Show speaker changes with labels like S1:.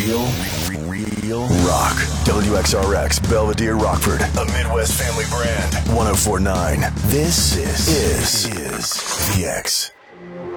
S1: Real rock. WXRX, Belvedere, Rockford, a Midwest family brand. 104.9. This is VX.